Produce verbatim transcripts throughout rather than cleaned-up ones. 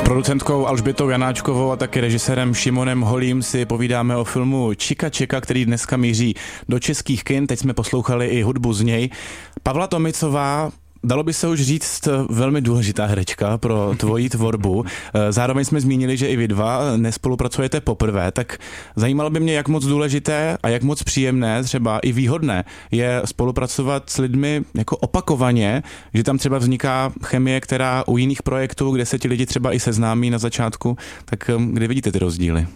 producentkou Alžbětou Janáčkovou a taky režisérem Šimonem Holým si povídáme o filmu Čika Čika, který dneska míří do českých kin. Teď jsme poslouchali i hudbu z něj. Pavla Tomicová, dalo by se už říct, velmi důležitá herečka pro tvoji tvorbu. Zároveň jsme zmínili, že i vy dva nespolupracujete poprvé, tak zajímalo by mě, jak moc důležité a jak moc příjemné, třeba i výhodné je spolupracovat s lidmi jako opakovaně, že tam třeba vzniká chemie, která u jiných projektů, kde se ti lidi třeba i seznámí na začátku, tak kde vidíte ty rozdíly?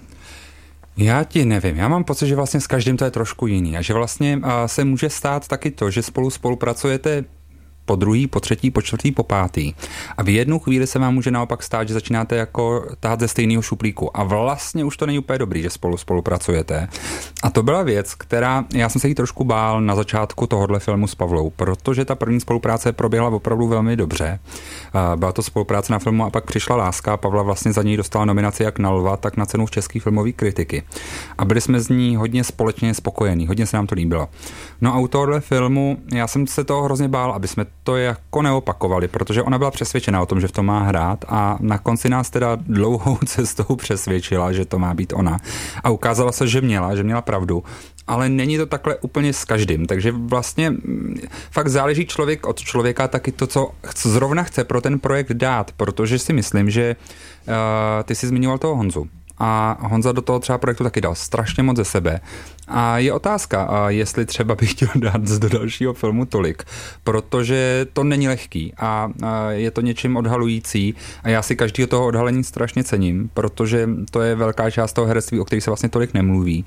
Já ti nevím, já mám pocit, že vlastně s každým to je trošku jiný a že vlastně se může stát taky to, že spolu spolupracujete po druhý, po třetí, po čtvrtý, po pátý. A v jednu chvíli se vám může naopak stát, že začínáte jako tahat ze stejného šuplíku. A vlastně už to není úplně dobrý, že spolu spolupracujete. A to byla věc, která, já jsem se jí trošku bál na začátku tohohle filmu s Pavlou, protože ta první spolupráce proběhla opravdu velmi dobře. Byla to spolupráce na filmu a pak přišla láska. Pavla vlastně za něj dostala nominaci jak na Lva, tak na cenu české filmové kritiky. A byli jsme z ní hodně společně spokojení, hodně se nám to líbilo. No a u tohohle filmu, já jsem se toho hrozně bál, aby jsme to jako neopakovali, protože ona byla přesvědčená o tom, že v tom má hrát a na konci nás teda dlouhou cestou přesvědčila, že to má být ona. A ukázalo se, že měla, že měla pravdu. Ale není to takhle úplně s každým, takže vlastně fakt záleží člověk od člověka taky to, co zrovna chce pro ten projekt dát, protože si myslím, že uh, ty jsi zmiňoval toho Honzu. A Honza do toho třeba projektu taky dal strašně moc ze sebe. A je otázka, jestli třeba bych chtěl dát do dalšího filmu tolik, protože to není lehký a je to něčím odhalující a já si každého toho odhalení strašně cením, protože to je velká část toho herectví, o kterých se vlastně tolik nemluví.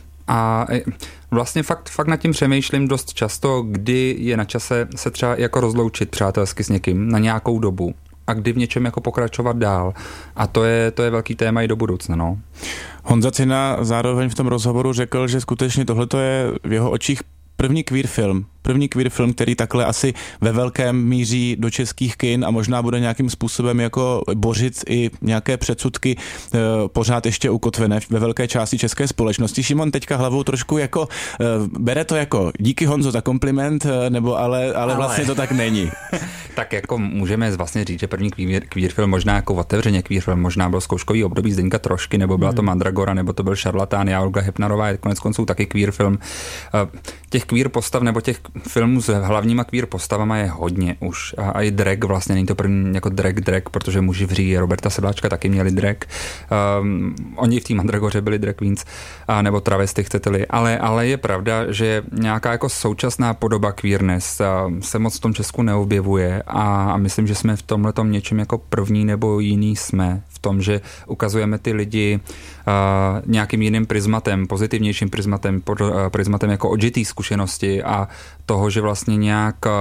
A vlastně fakt, fakt nad tím přemýšlím dost často, kdy je na čase se třeba jako rozloučit přátelsky s někým na nějakou dobu a kdy v něčem jako pokračovat dál. A to je, to je velký téma i do budoucna, no. Honza Cina zároveň v tom rozhovoru řekl, že skutečně tohleto je v jeho očích první queer film. První queer film, který takhle asi ve velkém míří do českých kin a možná bude nějakým způsobem jako bořit i nějaké předsudky e, pořád ještě ukotvené ve velké části české společnosti. Šimon teďka hlavou trošku jako e, bere to jako díky Honzo za kompliment, e, nebo ale, ale, ale vlastně to tak není. Tak jako můžeme vlastně říct, že první queer, queer film možná jako otevřeně queer film, možná byl zkouškový období Zdeňka Trošky, nebo byla to Mandragora, nebo to byl Šarlatán, já Olga Hepnarová, je konec konců taky queer film. Těch queer postav nebo těch filmů s hlavníma queer postavama je hodně už. A, a i drag vlastně, není to první jako drag drag, protože muži v říji Roberta Sedláčka taky měli drag. Um, oni v té Mandragoře byli drag queens, a, nebo travesty, chcete-li. Ale, ale je pravda, že nějaká jako současná podoba queerness a, se moc v tom Česku neobjevuje a, a myslím, že jsme v tomhletom něčem jako první nebo jiný jsme. V tom, že ukazujeme ty lidi uh, nějakým jiným prismatem, pozitivnějším prismatem, pod, uh, prismatem jako odžitý zkušenosti a toho, že vlastně nějak uh,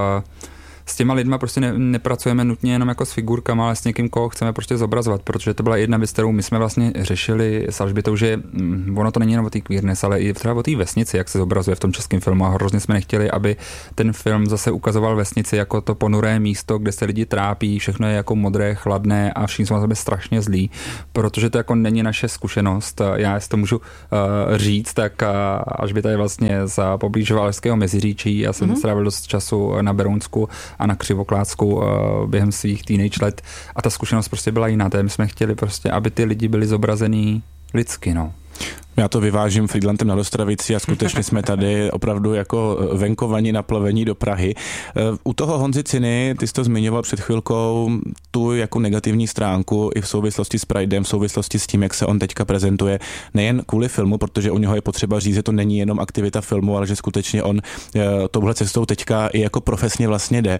s těma lidma prostě ne, nepracujeme nutně jenom jako s figurkama, ale s někým, koho chceme prostě zobrazovat, protože to byla jedna věc, kterou my jsme vlastně řešili s Alžbětou, že mm, ono to není jenom o té queerness, ale i třeba o té vesnici, jak se zobrazuje v tom českém filmu a hrozně jsme nechtěli, aby ten film zase ukazoval vesnici jako to ponuré místo, kde se lidi trápí, všechno je jako modré, chladné a všichni jsou na sebe strašně zlí, protože to jako není naše zkušenost. Já si to můžu uh, říct, tak uh, Alžběta je vlastně z poblíž Valašského Meziříčí, já jsem mm-hmm. strávil dost času na Berounsku a na Křivoklácku uh, během svých teenage let a ta zkušenost prostě byla jiná. My jsme chtěli prostě, aby ty lidi byli zobrazený lidsky, no. Já to vyvážím Frýdlantem na Dostravici a skutečně jsme tady opravdu jako venkovaní naplavení do Prahy. U toho Honzy Ciny, ty jsi to zmiňoval před chvilkou, tu jako negativní stránku i v souvislosti s Pridem, v souvislosti s tím, jak se on teďka prezentuje, nejen kvůli filmu, protože u něho je potřeba říct, že to není jenom aktivita filmu, ale že skutečně on touhle cestou teďka i jako profesně vlastně jde.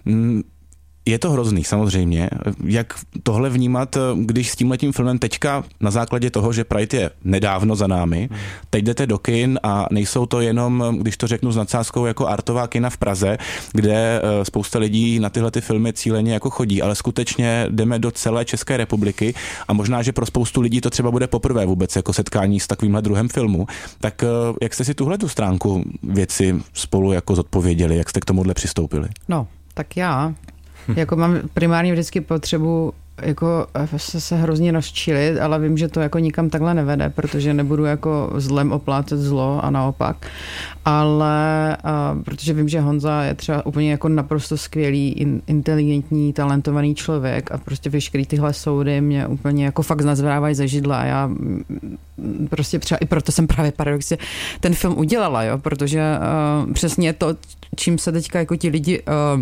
Je to hrozný, samozřejmě. Jak tohle vnímat, když s tímhletím filmem teďka na základě toho, že Pride je nedávno za námi, teď jdete do kin a nejsou to jenom, když to řeknu s nadsázkou, jako artová kina v Praze, kde spousta lidí na tyhle ty filmy cíleně jako chodí, ale skutečně jdeme do celé České republiky a možná, že pro spoustu lidí to třeba bude poprvé vůbec jako setkání s takovýmhle druhem filmu. Tak jak jste si tuhle tu stránku věci spolu jako zodpověděli, jak jste k tomuhle přistoupili? No, tak já jako mám primárně vždycky potřebu jako se, se hrozně rozčilit, ale vím, že to jako nikam takhle nevede, protože nebudu jako zlem oplácet zlo a naopak. Ale a, protože vím, že Honza je třeba úplně jako naprosto skvělý, in, inteligentní, talentovaný člověk a prostě veškerý tyhle soudy mě úplně jako fakt nazvedávají ze židla a já prostě třeba i proto jsem právě paradoxně ten film udělala, jo, protože uh, přesně to, čím se teďka jako ti lidi uh,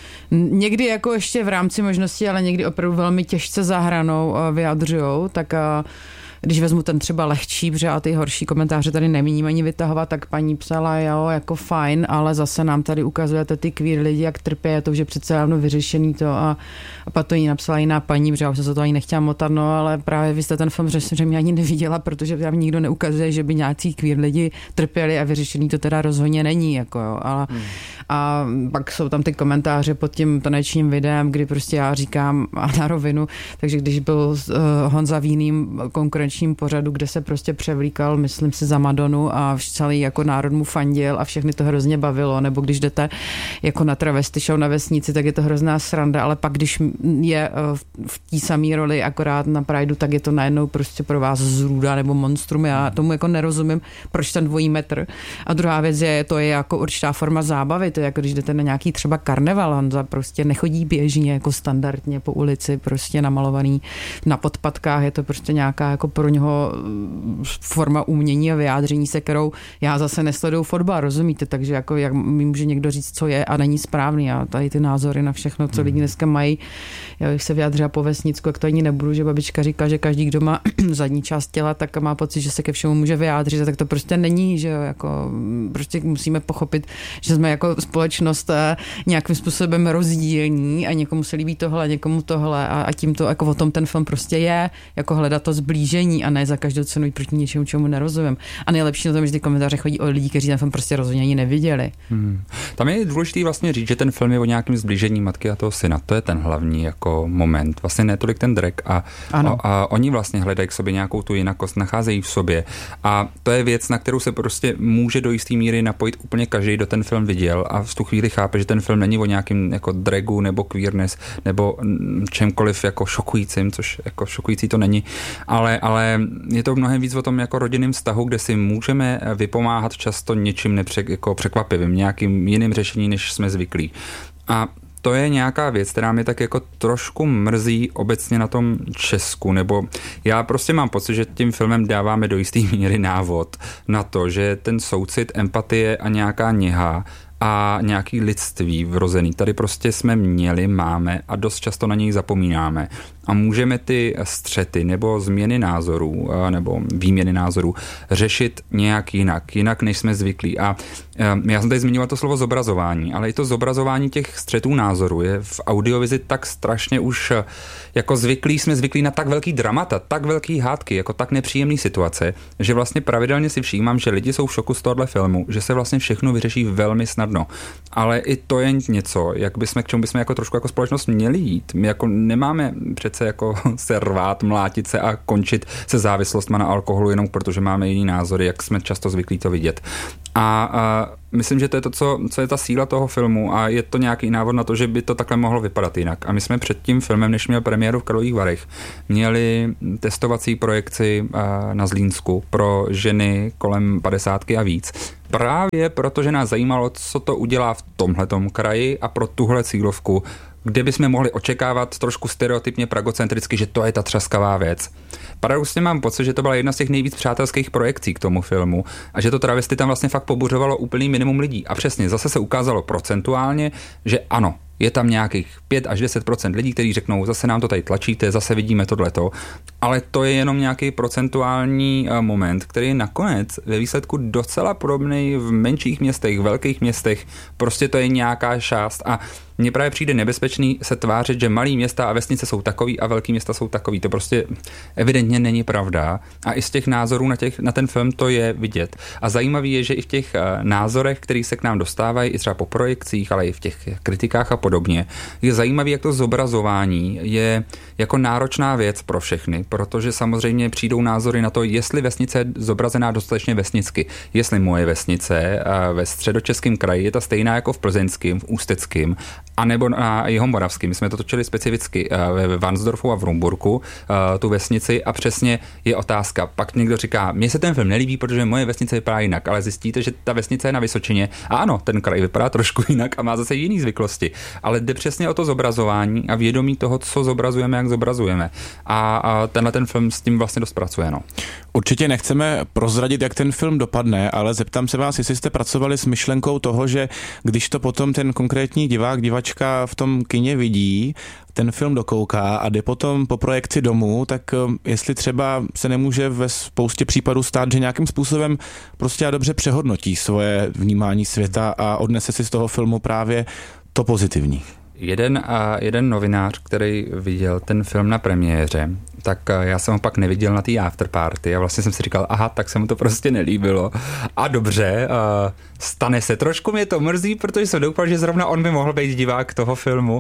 někdy jako ještě v rámci možností, ale někdy opravdu velmi těžce za hranou uh, vyjadřujou, tak uh, když vezmu ten třeba lehčí, protože a ty horší komentáře tady nemíním ani vytahovat, tak paní psala, jo, jako fajn, ale zase nám tady ukazujete ty queer lidi, jak trpí, je to už je přece dávno vyřešený to a, a pak to jí napsala jiná paní, protože já už se to ani nechtěla motat, no, ale právě vy jste ten film že mě ani neviděla, protože tam nikdo neukazuje, že by nějací queer lidi trpěli a vyřešený to teda rozhodně není, jako jo, ale hmm. A pak jsou tam ty komentáře pod tím tanečním videem, kdy prostě já říkám a na rovinu, takže když byl uh, Honza v jiným konkurenčním pořadu, kde se prostě převlíkal, myslím si, za Madonu a celý jako národ mu fandil a všechny to hrozně bavilo, nebo když jdete jako na travesty show na vesnici, tak je to hrozná sranda, ale pak když je uh, v té samé roli akorát na Prideu, tak je to najednou prostě pro vás zrůda nebo monstrum. Já tomu jako nerozumím, proč ten dvojí metr. A druhá věc je, to je jako určitá forma zábavy. To je jako když jdete na nějaký třeba karneval, Honza prostě nechodí běžně jako standardně po ulici, prostě namalovaný na podpatkách, je to prostě nějaká jako pro něho forma umění a vyjádření se, kterou já zase nesleduju fotbal, rozumíte, takže jako jak mi může někdo říct, co je a není správný a tady ty názory na všechno, co lidi dneska mají, já bych se vyjádřila po vesnicku, jak to ani nebudu, že babička říká, že každý, kdo má zadní část těla, tak má pocit, že se ke všemu může vyjádřit, tak to prostě není, že jo, jako prostě musíme pochopit, že jsme jako společnost nějakým způsobem rozdílní a někomu se líbí tohle, někomu tohle a, a tím to jako o tom ten film prostě je, jako hledat to zblížení a ne za každou cenu jít proti něčemu, čemu nerozumím. A nejlepší na tom, že ty komentáře chodí o lidi, kteří ten film prostě rozhodně ani neviděli. Hmm. Tam je důležité vlastně říct, že ten film je o nějakém zblížení matky a toho syna. To je ten hlavní jako moment. Vlastně ne tolik ten Drake a, a, a oni vlastně hledají k sobě nějakou tu jinakost, nacházejí v sobě. A to je věc, na kterou se prostě může do jisté míry napojit úplně každý, kdo ten film viděl a v tu chvíli chápe, že ten film není o nějakým jako dragu nebo queerness nebo čemkoliv jako šokujícím, což jako šokující to není, ale, ale je to mnohem víc o tom jako rodinném vztahu, kde si můžeme vypomáhat často něčím nepře, jako překvapivým, nějakým jiným řešením, než jsme zvyklí. A to je nějaká věc, která mě tak jako trošku mrzí obecně na tom Česku, nebo já prostě mám pocit, že tím filmem dáváme do jisté míry návod na to, že ten soucit, empatie a nějaká něha a nějaký lidství vrozený. Tady prostě jsme měli, máme a dost často na něj zapomínáme. A můžeme ty střety nebo změny názorů nebo výměny názorů řešit nějak jinak, jinak než jsme zvyklí. A já jsem tady zmiňoval to slovo zobrazování, ale i to zobrazování těch střetů názorů je v audiovizi tak strašně už jako zvyklí, jsme zvyklí na tak velký dramata, tak velký hádky, jako tak nepříjemný situace, že vlastně pravidelně si všímám, že lidi jsou v šoku z tohohle filmu, že se vlastně všechno vyřeší velmi snadno. Ale i to je něco, jak bychom, k čemu bychom jako trošku jako společnost měli jít. My jako nemáme přece jako se rvát, mlátit se a končit se závislostma na alkoholu jenom protože máme jiný názory, jak jsme často zvyklí to vidět. A, a myslím, že to je to, co, co je ta síla toho filmu a je to nějaký návod na to, že by to takhle mohlo vypadat jinak. A my jsme před tím filmem, než měl premiéru v Karlových Varech, měli testovací projekci na Zlínsku pro ženy kolem padesátky a víc. Právě protože nás zajímalo, co to udělá v tomhletom kraji a pro tuhle cílovku, kde bychom mohli očekávat trošku stereotypně pragocentricky, že to je ta třaskavá věc. Paradoxně mám pocit, že to byla jedna z těch nejvíc přátelských projekcí k tomu filmu a že to travesty tam vlastně fakt pobuřovalo úplný minimum lidí. A přesně, zase se ukázalo procentuálně, že ano, je tam nějakých pět až deset procent lidí, kteří řeknou, zase nám to tady tlačíte, zase vidíme tohleto, ale to je jenom nějaký procentuální moment, který je nakonec ve výsledku docela podobný v menších městech, velkých městech, prostě to je nějaká část a mně právě přijde nebezpečný se tvářit, že malý města a vesnice jsou takový a velký města jsou takový. To prostě evidentně není pravda. A i z těch názorů na, těch, na ten film to je vidět. A zajímavý je, že i v těch názorech, které se k nám dostávají, i třeba po projekcích, ale i v těch kritikách a podobně, je zajímavý, jak to zobrazování je jako náročná věc pro všechny, protože samozřejmě přijdou názory na to, jestli vesnice je zobrazená dostatečně vesnicky. Jestli moje vesnice ve středočeském kraji je ta stejná jako v plzeňském, v ústeckém, A nebo na Jihomoravský. My jsme to točili specificky ve Varnsdorfu a v Rumburku, tu vesnici, a přesně je otázka. Pak někdo říká, mně se ten film nelíbí, protože moje vesnice vypadá jinak, ale zjistíte, že ta vesnice je na Vysočině a ano, ten kraj vypadá trošku jinak a má zase jiný zvyklosti. Ale jde přesně o to zobrazování a vědomí toho, co zobrazujeme, jak zobrazujeme. A, a tenhle ten film s tím vlastně dost pracuje. No. Určitě nechceme prozradit, jak ten film dopadne, ale zeptám se vás, jestli jste pracovali s myšlenkou toho, že když to potom ten konkrétní divák, divačka v tom kině vidí, ten film dokouká a jde potom po projekci domů, tak jestli třeba se nemůže ve spoustě případů stát, že nějakým způsobem prostě a dobře přehodnotí svoje vnímání světa a odnese si z toho filmu právě to pozitivní. Jeden, a jeden novinář, který viděl ten film na premiéře, tak já jsem ho pak neviděl na té afterparty a vlastně jsem si říkal, aha, tak se mu to prostě nelíbilo. A dobře, stane se. Trošku mě to mrzí, protože jsem doufal, že zrovna on by mohl být divák toho filmu.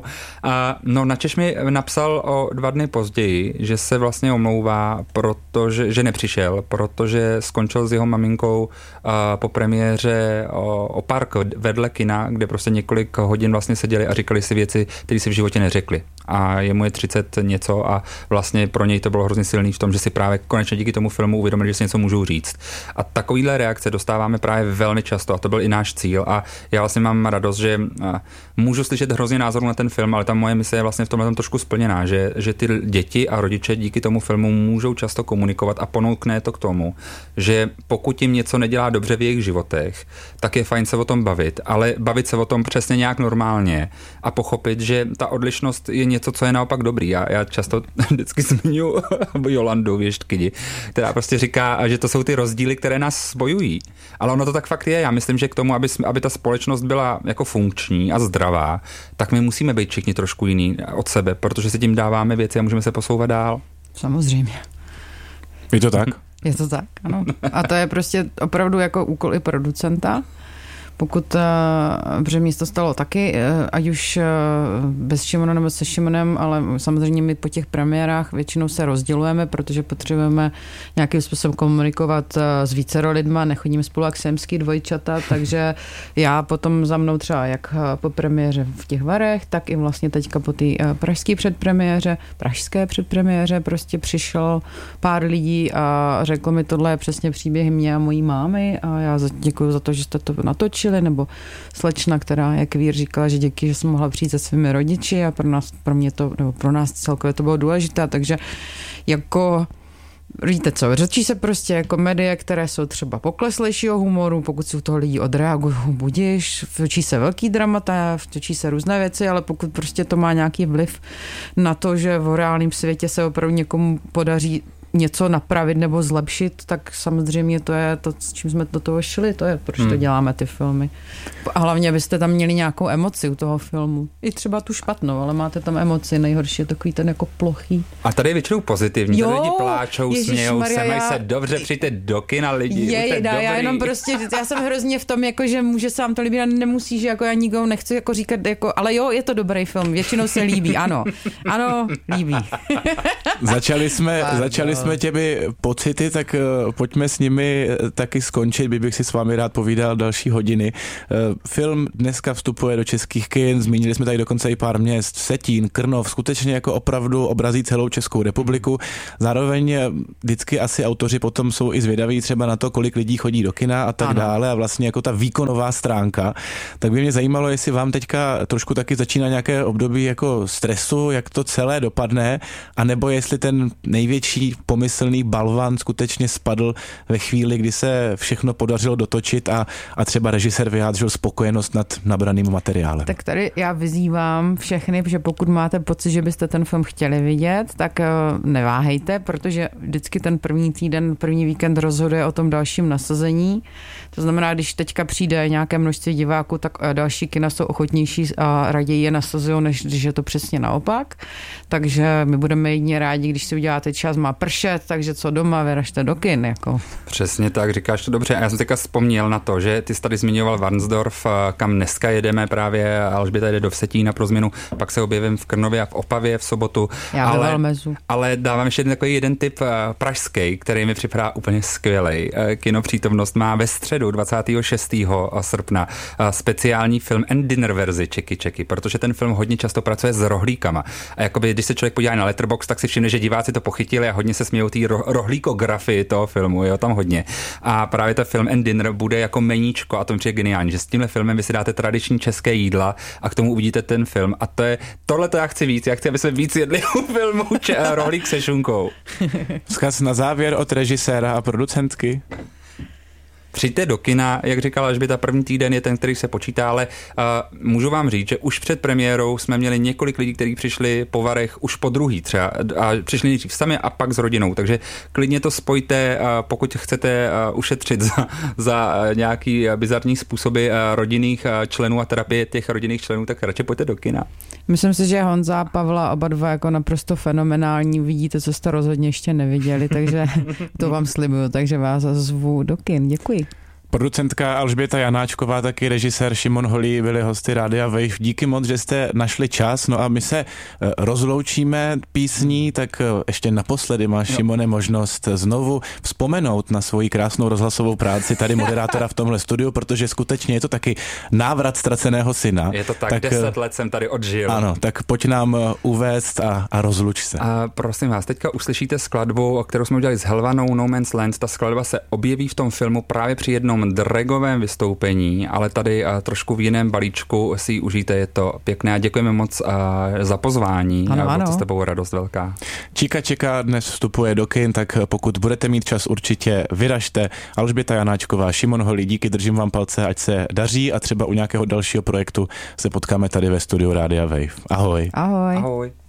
No, načež mi napsal o dva dny později, že se vlastně omlouvá, protože, že nepřišel, protože skončil s jeho maminkou po premiéře o, o park vedle kina, kde prostě několik hodin vlastně seděli a říkali si věci, které si v životě neřekli. A jemu je třicet něco a vlastně pro něj to bylo hrozně silný v tom, že si právě konečně díky tomu filmu uvědomili, že si něco můžou říct. A takovýhle reakce dostáváme právě velmi často a to byl i náš cíl a já vlastně mám radost, že můžu slyšet hrozně názorů na ten film, ale ta moje mise je vlastně v tomhle tom trošku splněná, že, že ty děti a rodiče díky tomu filmu můžou často komunikovat a ponoukne to k tomu, že pokud jim něco nedělá dobře v jejich životech, tak je fajn se o tom bavit, ale bavit se o tom přesně nějak normálně a pochopit, že ta odlišnost je něco, co je naopak dobrý. Já, já často vždycky zmiňuji Jolandu Věštkyni, která prostě říká, že to jsou ty rozdíly, které nás spojují. Ale ono to tak fakt je. Já myslím, že k tomu, aby, aby ta společnost byla jako funkční a zdravá, tak my musíme být všichni trošku jiný od sebe, protože si tím dáváme věci a můžeme se posouvat dál. Samozřejmě. Je to tak? Je to tak, ano. A to je prostě opravdu jako úkol i producenta. Pokud, protože mě to stalo taky, ať už bez Šimona nebo se Šimonem, ale samozřejmě my po těch premiérách většinou se rozdělujeme, protože potřebujeme nějakým způsobem komunikovat s vícero lidma, nechodíme spolu jak semský dvojčata, takže já potom za mnou třeba jak po premiéře v těch Varech, tak i vlastně teďka po té pražské předpremiéře, pražské předpremiéře prostě přišel pár lidí a řekl mi, tohle je přesně příběh mě a mojí mámy a já děkuju za to, že jste to natočili, nebo slečna, která, jak Vír říkala, že díky, že jsem mohla přijít se svými rodiči a pro nás, pro mě to, nebo pro nás celkově to bylo důležité, takže jako víte co, řečí se prostě jako média, které jsou třeba pokleslejšího humoru, pokud si u toho lidi odreagují, budíš, točí se velký dramata, točí se různé věci, ale pokud prostě to má nějaký vliv na to, že v reálném světě se opravdu někomu podaří něco napravit nebo zlepšit, tak samozřejmě to je to, s čím jsme do toho šli, to je, proč hmm. to děláme ty filmy. A hlavně byste tam měli nějakou emoci u toho filmu. I třeba tu špatnou, ale máte tam emoci, nejhorší je takový ten jako plochý. A tady je většinou pozitivní, jo, tady lidi pláčou, smějou se, mají se dobře, přijďte do kina lidi. Je, dá, já jenom prostě, já jsem hrozně v tom, jako, že může se vám to líbit a nemusí, že jako já nikomu nechci jako říkat, jako, ale jo, je to dobrý film, většinou se líbí, ano. Ano, líbí. Začali jsme, začali jsme těmi pocity, tak uh, pojďme s nimi taky skončit, by bych si s vámi rád povídal další hodiny. Uh, film dneska vstupuje do českých kin, zmínili jsme tady dokonce i pár měst, Vsetín, Krnov, skutečně jako opravdu obrazí celou Českou republiku. Zároveň vždycky asi autoři potom jsou i zvědaví třeba na to, kolik lidí chodí do kina a tak ano. dále a vlastně jako ta výkonová stránka. Tak by mě zajímalo, jestli vám teďka trošku taky začíná nějaké období jako stresu, jak to celé dopadne, anebo jestli ten největší pomyslný balvan skutečně spadl ve chvíli, kdy se všechno podařilo dotočit a, a třeba režisér vyjádřil spokojenost nad nabraným materiálem. Tak tady já vyzývám všechny, že pokud máte pocit, že byste ten film chtěli vidět, tak neváhejte, protože vždycky ten první týden, první víkend rozhoduje o tom dalším nasazení. To znamená, když teďka přijde nějaké množství diváků, tak další kina jsou ochotnější a raději je nasazují, než když je to přesně naopak. Takže my budeme jedině rádi, když si uděláte čas, má pršet, zkoušet, takže co doma, vyražte do kin, jako. Přesně tak, říkáš to dobře. A já jsem teďka vzpomněl na to, že ty jsi tady zmiňoval Varnsdorf, kam dneska jedeme právě, Alžběta jde do Vsetína pro změnu, pak se objevím v Krnově a v Opavě v sobotu. Já ale, Valmezu. ale dávám ještě jeden takový jeden tip pražský, který mi připadá úplně skvělej. Kinopřítomnost má ve středu dvacátého šestého srpna speciální film and dinner verzi Čeky Čeky, protože ten film hodně často pracuje s rohlíkama. A jakoby, když se člověk podívá na Letterboxd, tak si všimne, že diváci to pochytili a hodně se smějou té ro- rohlíkografii toho filmu, jo, tam hodně. A právě ten film and dinner bude jako meníčko a to mi přijde geniální, že s tímhle filmem vy si dáte tradiční české jídla a k tomu uvidíte ten film a to je, tohle to já chci víc, já chci, aby jsme víc jedli u filmu če- rohlík se šunkou. Vzkaz na závěr od režiséra a producentky. Přijďte do kina, jak říkala Alžběta, první týden je ten, který se počítá, ale uh, můžu vám říct, že už před premiérou jsme měli několik lidí, kteří přišli po varech už po druhý třeba a přišli nejdřív sami a pak s rodinou, takže klidně to spojte, uh, pokud chcete uh, ušetřit za, za uh, nějaký uh, bizarní způsoby uh, rodinných uh, členů a terapie těch rodinných členů, tak radši pojďte do kina. Myslím si, že Honza a Pavla oba dva jako naprosto fenomenální, vidíte, co jste rozhodně ještě neviděli, takže to vám slibuju, takže vás zvu do kin. Děkuji. Producentka Alžběta Janáčková, taky režisér Šimon Holý byli hosty Rádia Wave. Díky moc, že jste našli čas. No a my se rozloučíme písní, tak ještě naposledy má Šimone možnost znovu vzpomenout na svoji krásnou rozhlasovou práci tady moderátora v tomhle studiu, protože skutečně je to taky návrat ztraceného syna. Je to tak, tak deset let jsem tady odžil. Ano, tak pojď nám uvést a, a rozluč se. A prosím vás, teďka uslyšíte skladbu, kterou jsme udělali s Helvanou No Man's Land. Ta skladba se objeví v tom filmu právě při jednom dragovém vystoupení, ale tady a, trošku v jiném balíčku si ji užijte, je to pěkné a děkujeme moc a, za pozvání. Ano, a ano. to s tebou radost velká. Číka Čeka dnes vstupuje do kin, tak pokud budete mít čas, určitě vyražte. Alžběta Janáčková, Šimon Holý, díky, držím vám palce, ať se daří a třeba u nějakého dalšího projektu se potkáme tady ve studiu Rádia Wave. Ahoj. Ahoj. Ahoj.